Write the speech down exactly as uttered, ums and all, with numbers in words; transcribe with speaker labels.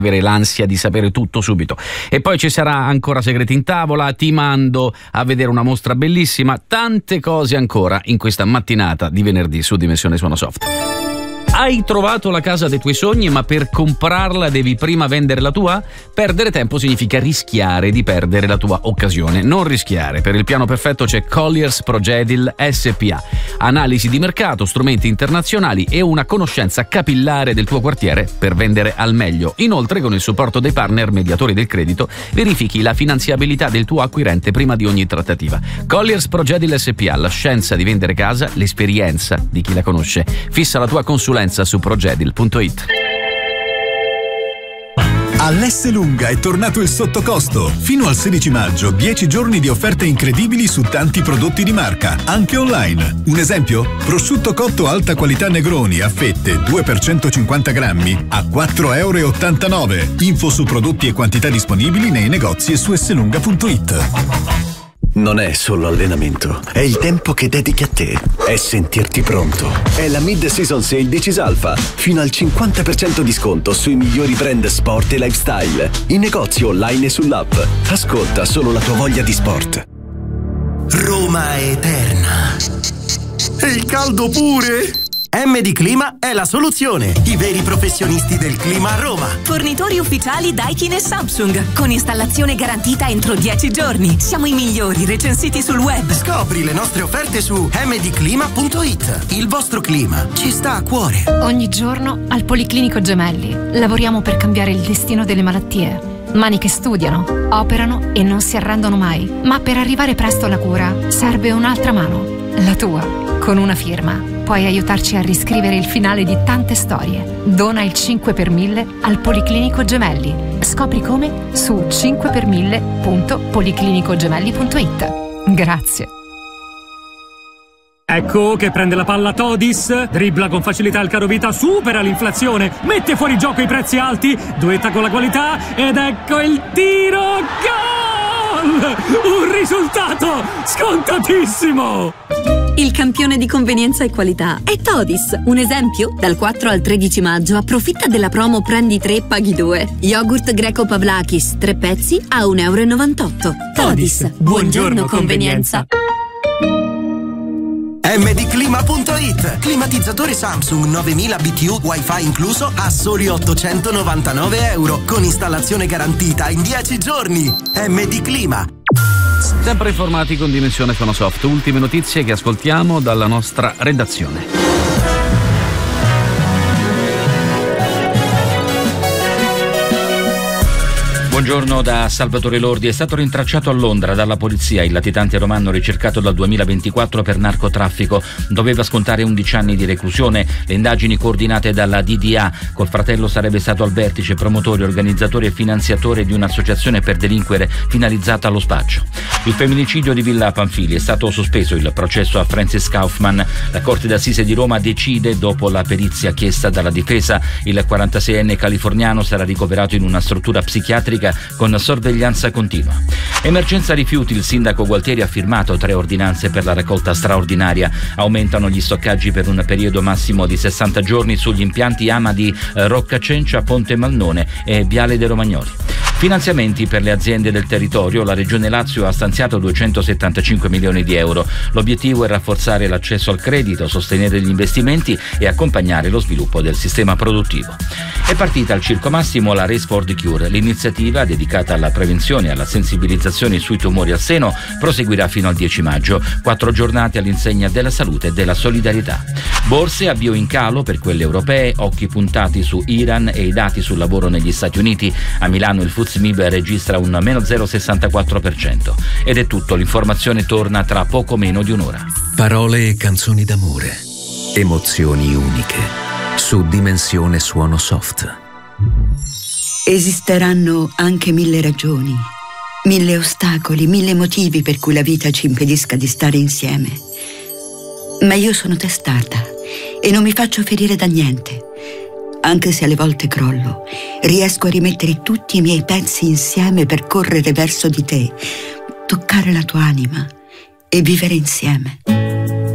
Speaker 1: avere l'ansia di sapere tutto subito. E poi ci sarà ancora Segreti in Tavola, ti mando a vedere una mostra bellissima, tante cose ancora in questa mattinata di venerdì su Dimensione Suono Soft. Hai trovato la casa dei tuoi sogni, ma per comprarla devi prima vendere la tua? Perdere tempo significa rischiare di perdere la tua occasione. Non rischiare. Per il piano perfetto c'è Colliers Progedil S P A. Analisi di mercato, strumenti internazionali e una conoscenza capillare del tuo quartiere per vendere al meglio. Inoltre, con il supporto dei partner mediatori del credito, verifichi la finanziabilità del tuo acquirente prima di ogni trattativa. Colliers Progedil S P A, la scienza di vendere casa, l'esperienza di chi la conosce. Fissa la tua consulenza su progedil punto it.
Speaker 2: All'Esselunga è tornato il sottocosto. Fino al sedici maggio, dieci giorni di offerte incredibili su tanti prodotti di marca, anche online. Un esempio? Prosciutto cotto alta qualità Negroni a fette due per centocinquanta grammi a quattro virgola ottantanove euro. Info su prodotti e quantità disponibili nei negozi e su esselunga punto it.
Speaker 3: Non è solo allenamento, è il tempo che dedichi a te, è sentirti pronto. È la Mid-Season Sale di Cisalfa, fino al cinquanta per cento di sconto sui migliori brand sport e lifestyle, in negozi online e sull'app. Ascolta solo la tua voglia di sport.
Speaker 4: Roma eterna. E il caldo pure? M D Clima è la soluzione. I veri professionisti del clima a Roma.
Speaker 5: Fornitori ufficiali Daikin e Samsung, con installazione garantita entro dieci giorni. Siamo i migliori, recensiti sul web.
Speaker 4: Scopri le nostre offerte su m d clima punto it. Il vostro clima ci sta a cuore.
Speaker 6: Ogni giorno al Policlinico Gemelli lavoriamo per cambiare il destino delle malattie. Mani che studiano, operano e non si arrendono mai. Ma per arrivare presto alla cura serve un'altra mano, la tua. Con una firma puoi aiutarci a riscrivere il finale di tante storie. Dona il cinque per mille al Policlinico Gemelli. Scopri come su cinque per mille punto policlinico gemelli punto it. Grazie.
Speaker 7: Ecco che prende la palla Todis, dribbla con facilità il carovita, supera l'inflazione, mette fuori gioco i prezzi alti, duetta con la qualità ed ecco il tiro, gol! Un risultato scontatissimo!
Speaker 5: Il campione di convenienza e qualità è Todis. Un esempio? Dal quattro al tredici maggio approfitta della promo Prendi tre paghi due. Yogurt greco Pavlakis, tre pezzi a un euro e novantotto. Todis, buongiorno convenienza.
Speaker 4: m d clima punto it. Climatizzatore Samsung novemila B T U Wi-Fi incluso a soli ottocentonovantanove euro con installazione garantita in dieci giorni. M D Clima.
Speaker 1: Sempre informati con Dimensione Suono Soft. Ultime notizie che ascoltiamo dalla nostra redazione.
Speaker 8: Buongiorno da Salvatore Lordi. È stato rintracciato a Londra dalla polizia il latitante romano ricercato dal duemilaventiquattro per narcotraffico. Doveva scontare undici anni di reclusione. Le indagini coordinate dalla D D A. Col fratello sarebbe stato al vertice, promotore, organizzatore e finanziatore di un'associazione per delinquere finalizzata allo spaccio. Il femminicidio di Villa Pamphili. È stato sospeso il processo a Francis Kaufman. La Corte d'Assise di Roma decide dopo la perizia chiesta dalla difesa. Il quarantaseienne californiano sarà ricoverato in una struttura psichiatrica con sorveglianza continua. Emergenza rifiuti. Il sindaco Gualtieri ha firmato tre ordinanze per la raccolta straordinaria. Aumentano gli stoccaggi per un periodo massimo di sessanta giorni sugli impianti Ama di Roccacencia, Ponte Malnone e Viale dei Romagnoli. Finanziamenti per le aziende del territorio. La Regione Lazio ha stanziato duecentosettantacinque milioni di euro. L'obiettivo è rafforzare l'accesso al credito, sostenere gli investimenti e accompagnare lo sviluppo del sistema produttivo. È partita al Circo Massimo la Race for the Cure. L'iniziativa, dedicata alla prevenzione e alla sensibilizzazione sui tumori al seno, proseguirà fino al dieci maggio. Quattro giornate all'insegna della salute e della solidarietà. Borse avvio in calo per quelle europee, occhi puntati su Iran e i dati sul lavoro negli Stati Uniti. A Milano il F T S E M I B registra un meno zero virgola sessantaquattro per cento. Ed è tutto, l'informazione torna tra poco meno di un'ora.
Speaker 9: Parole e canzoni d'amore, emozioni uniche, su Dimensione Suono Soft.
Speaker 10: Esisteranno anche mille ragioni, mille ostacoli, mille motivi per cui la vita ci impedisca di stare insieme. Ma io sono testata e non mi faccio ferire da niente. Anche se alle volte crollo, riesco a rimettere tutti i miei pezzi insieme per correre verso di te, toccare la tua anima e vivere insieme.